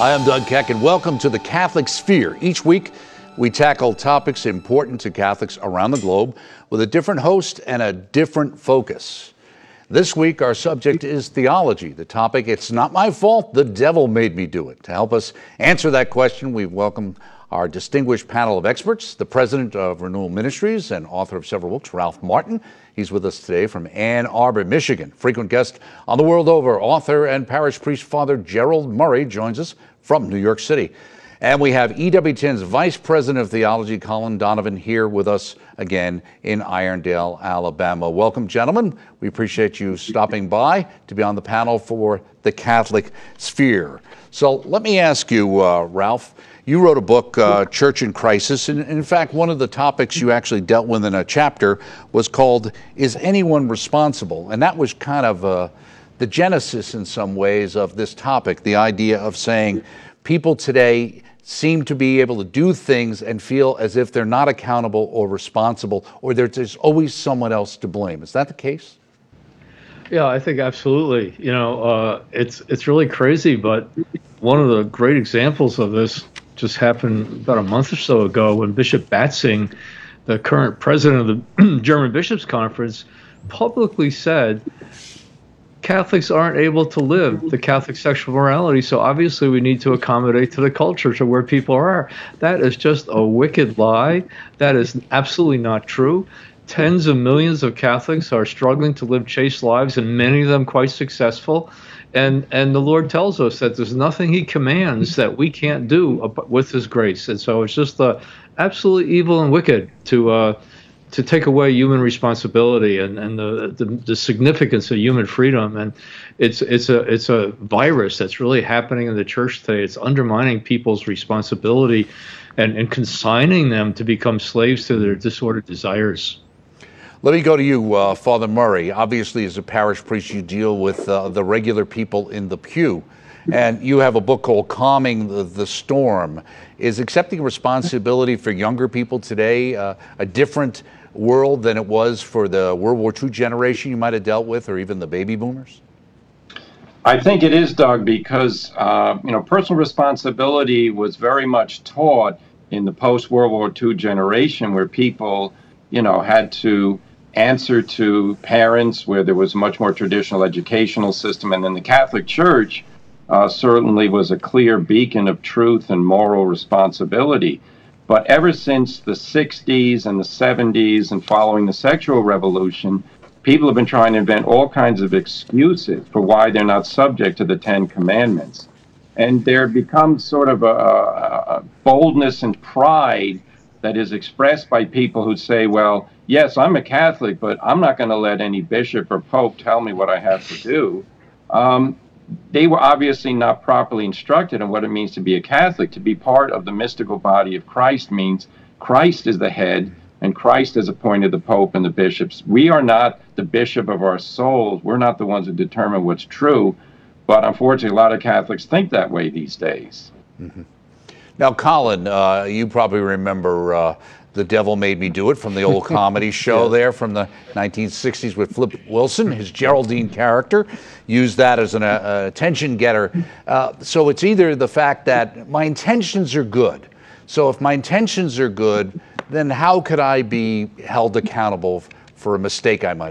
I am Doug Keck, and welcome to the Catholic Sphere. Each week, we tackle topics important to Catholics around the globe with a different host and a different focus. This week, our subject is theology. The topic, it's not my fault, the devil made me do it. To help us answer that question, we've welcomed our distinguished panel of experts, the president of Renewal Ministries and author of several books, Ralph Martin. He's with us today from Ann Arbor, Michigan. Frequent guest on the world over, author and parish priest Father Gerald Murray joins us from New York City. And we have EWTN's Vice President of Theology, Colin Donovan, here with us again in Irondale, Alabama. Welcome, gentlemen. We appreciate you stopping by to be on the panel for the Catholic Sphere. So let me ask you, Ralph, you wrote a book, Church in Crisis, and in fact, one of the topics you actually dealt with in a chapter was called, Is Anyone Responsible? And that was kind of the genesis in some ways of this topic, the idea of saying people today seem to be able to do things and feel as if they're not accountable or responsible, or there's always someone else to blame. Is that the case? Yeah, I think absolutely. You know, it's really crazy, but one of the great examples of this just happened about a month or so ago when Bishop Batzing, the current president of the German Bishops' Conference, publicly said Catholics aren't able to live the Catholic sexual morality, so obviously we need to accommodate to the culture, to where people are. That is just a wicked lie. That is absolutely not true. Tens of millions of Catholics are struggling to live chaste lives, and many of them quite successful. And the Lord tells us that there's nothing He commands that we can't do with His grace. And so it's just absolutely evil and wicked to take away human responsibility and the significance of human freedom. And it's a virus that's really happening in the church today. It's undermining people's responsibility and consigning them to become slaves to their disordered desires. Let me go to you, Father Murray. Obviously, as a parish priest, you deal with the regular people in the pew. And you have a book called Calming the Storm. Is accepting responsibility for younger people today a different world than it was for the World War II generation you might have dealt with, or even the baby boomers? I think it is, Doug, because personal responsibility was very much taught in the post-World War II generation, where people, had to answer to parents, where there was a much more traditional educational system, and then the Catholic Church certainly was a clear beacon of truth and moral responsibility. But ever since the 60s and the 70s and following the sexual revolution, people have been trying to invent all kinds of excuses for why they're not subject to the Ten Commandments. And there becomes sort of a boldness and pride that is expressed by people who say, well, yes, I'm a Catholic, but I'm not going to let any bishop or pope tell me what I have to do. They were obviously not properly instructed on what it means to be a Catholic. To be part of the mystical body of Christ means Christ is the head, and Christ has appointed the Pope and the bishops. We are not the bishop of our souls. We're not the ones who determine what's true. But unfortunately, a lot of Catholics think that way these days. Mm-hmm. Now, Colin, you probably remember The Devil Made Me Do It from the old comedy show there from the 1960s with Flip Wilson. His Geraldine character used that as an attention getter. So it's either the fact that my intentions are good. So if my intentions are good, then how could I be held accountable for a mistake I might